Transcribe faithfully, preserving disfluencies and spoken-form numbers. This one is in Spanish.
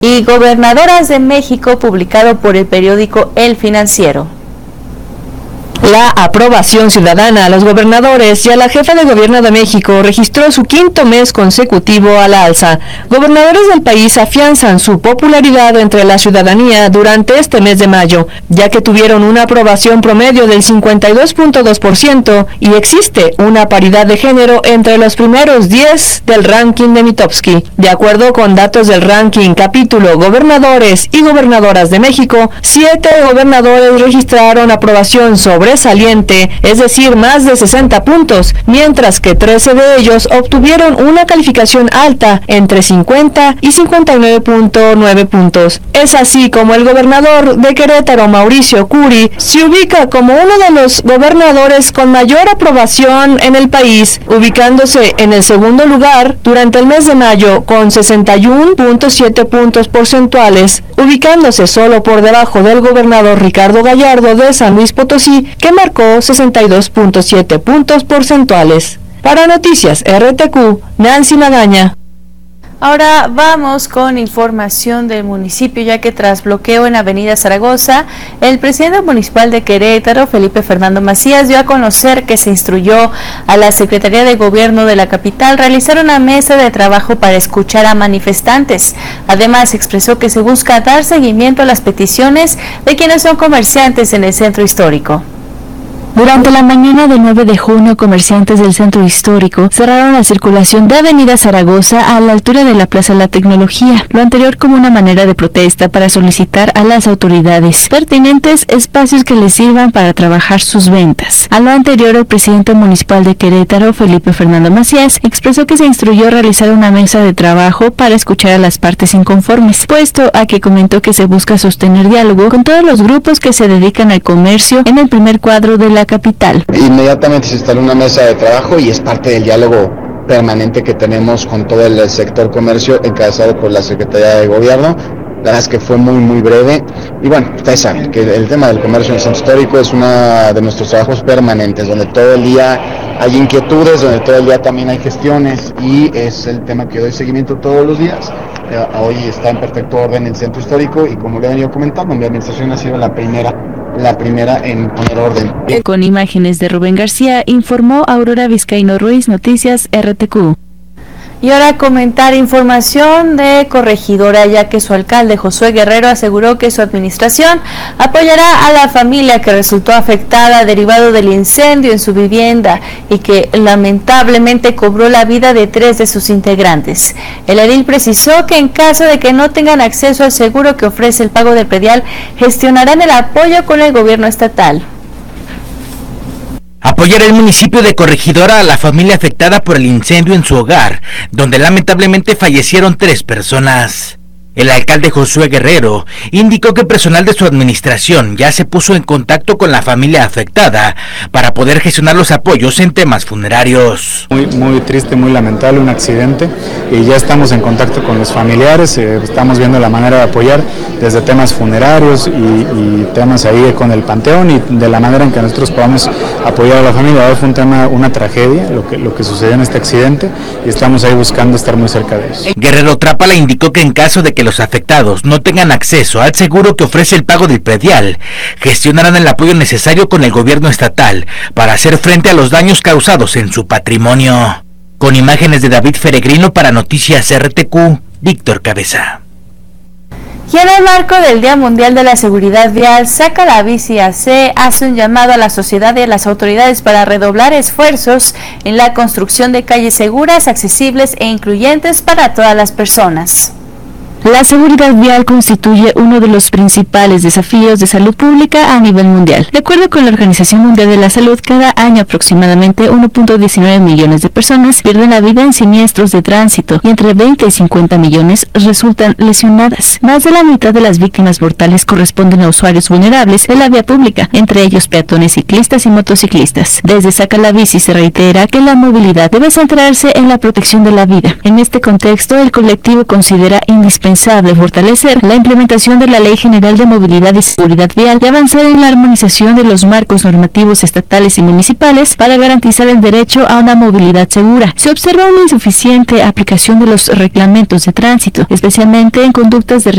y Gobernadoras de México, publicado por el periódico El Financiero. La aprobación ciudadana a los gobernadores y a la jefa de gobierno de México registró su quinto mes consecutivo a la alza. Gobernadores del país afianzan su popularidad entre la ciudadanía durante este mes de mayo, ya que tuvieron una aprobación promedio del cincuenta y dos punto dos por ciento y existe una paridad de género entre los primeros diez del ranking de Mitofsky. De acuerdo con datos del ranking capítulo Gobernadores y Gobernadoras de México, siete gobernadores registraron aprobación sobre saliente, es decir, más de sesenta puntos, mientras que trece de ellos obtuvieron una calificación alta, entre cincuenta y cincuenta y nueve punto nueve puntos. Es así como el gobernador de Querétaro, Mauricio Curi, se ubica como uno de los gobernadores con mayor aprobación en el país, ubicándose en el segundo lugar durante el mes de mayo con sesenta y uno punto siete puntos porcentuales, ubicándose solo por debajo del gobernador Ricardo Gallardo de San Luis Potosí, que marcó sesenta y dos punto siete puntos porcentuales. Para Noticias R T Q, Nancy Magaña. Ahora vamos con información del municipio, ya que tras bloqueo en Avenida Zaragoza, el presidente municipal de Querétaro, Felipe Fernando Macías, dio a conocer que se instruyó a la Secretaría de Gobierno de la capital realizar una mesa de trabajo para escuchar a manifestantes. Además, expresó que se busca dar seguimiento a las peticiones de quienes son comerciantes en el centro histórico. Durante la mañana del nueve de junio, comerciantes del centro histórico cerraron la circulación de Avenida Zaragoza a la altura de la Plaza de la Tecnología, lo anterior como una manera de protesta para solicitar a las autoridades pertinentes espacios que les sirvan para trabajar sus ventas. A lo anterior, el presidente municipal de Querétaro, Felipe Fernando Macías, expresó que se instruyó a realizar una mesa de trabajo para escuchar a las partes inconformes, puesto a que comentó que se busca sostener diálogo con todos los grupos que se dedican al comercio en el primer cuadro de la capital. Inmediatamente se instaló una mesa de trabajo y es parte del diálogo permanente que tenemos con todo el sector comercio encabezado por la Secretaría de Gobierno. La verdad es que fue muy muy breve y bueno, ustedes saben que el tema del comercio en el centro histórico es uno de nuestros trabajos permanentes, donde todo el día hay inquietudes, donde todo el día también hay gestiones y es el tema que doy seguimiento todos los días. Eh, hoy está en perfecto orden el centro histórico y como le he venido comentando, mi administración ha sido la primera la primera en poner orden. Con imágenes de Rubén García, informó Aurora Vizcaíno Ruiz, Noticias R T Q. Y ahora comentar información de Corregidora, ya que su alcalde Josué Guerrero aseguró que su administración apoyará a la familia que resultó afectada derivado del incendio en su vivienda y que lamentablemente cobró la vida de tres de sus integrantes. El edil precisó que en caso de que no tengan acceso al seguro que ofrece el pago de predial, gestionarán el apoyo con el gobierno estatal. Apoyar el municipio de Corregidora a la familia afectada por el incendio en su hogar, donde lamentablemente fallecieron tres personas. El alcalde Josué Guerrero indicó que personal de su administración ya se puso en contacto con la familia afectada para poder gestionar los apoyos en temas funerarios. Muy, muy triste, muy lamentable, un accidente, y ya estamos en contacto con los familiares, eh, estamos viendo la manera de apoyar desde temas funerarios y, y temas ahí con el panteón y de la manera en que nosotros podamos apoyar a la familia. Ahora fue un tema, una tragedia lo que, lo que sucedió en este accidente y estamos ahí buscando estar muy cerca de ellos. Guerrero Trápala indicó que en caso de que los afectados no tengan acceso al seguro que ofrece el pago del predial, gestionarán el apoyo necesario con el gobierno estatal para hacer frente a los daños causados en su patrimonio. Con imágenes de David Feregrino para Noticias R T Q, Víctor Cabeza. Y en el marco del Día Mundial de la Seguridad Vial, Saca la Bici A C hace un llamado a la sociedad y a las autoridades para redoblar esfuerzos en la construcción de calles seguras, accesibles e incluyentes para todas las personas. La seguridad vial constituye uno de los principales desafíos de salud pública a nivel mundial. De acuerdo con la Organización Mundial de la Salud, cada año aproximadamente uno punto diecinueve millones de personas pierden la vida en siniestros de tránsito y entre veinte y cincuenta millones resultan lesionadas. Más de la mitad de las víctimas mortales corresponden a usuarios vulnerables de la vía pública, entre ellos peatones, ciclistas y motociclistas. Desde Saca la Bici se reitera que la movilidad debe centrarse en la protección de la vida. En este contexto, el colectivo considera indispensable indispensable fortalecer la implementación de la Ley General de Movilidad y Seguridad Vial y avanzar en la armonización de los marcos normativos estatales y municipales para garantizar el derecho a una movilidad segura. Se observa una insuficiente aplicación de los reglamentos de tránsito, especialmente en conductas de